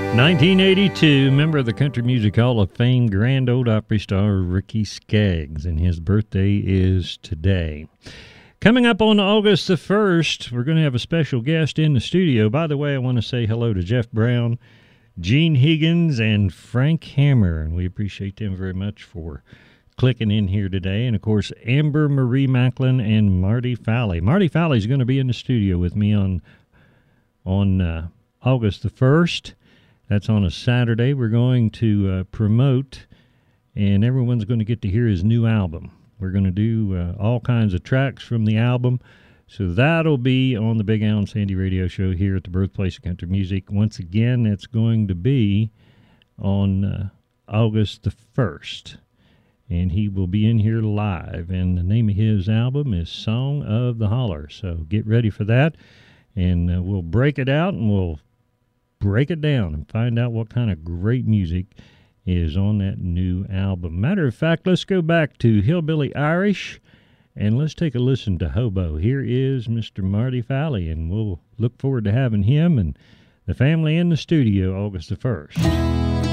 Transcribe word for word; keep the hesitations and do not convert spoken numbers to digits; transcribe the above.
nineteen eighty-two, member of the Country Music Hall of Fame, Grand Ole Opry star Ricky Skaggs, and his birthday is today. Coming up on August the first, we're going to have a special guest in the studio. By the way, I want to say hello to Jeff Brown, Gene Higgins, and Frank Hammer, and we appreciate them very much for clicking in here today. And, of course, Amber Marie Macklin and Marty Fowley. Marty Fowley is going to be in the studio with me on, on uh, August the first. That's on a Saturday. We're going to uh, promote, and everyone's going to get to hear his new album. We're going to do uh, all kinds of tracks from the album. So that'll be on the Big Al and Sandy radio show here at the Birthplace of Country Music. Once again, it's going to be on uh, August the first. And he will be in here live. And the name of his album is Song of the Holler. So get ready for that. And uh, we'll break it out and we'll break it down and find out what kind of great music is on that new album. Matter of fact, let's go back to Hillbilly Irish and let's take a listen to Hobo. Here is Mister Marty Fowley, and we'll look forward to having him and the family in the studio August the first.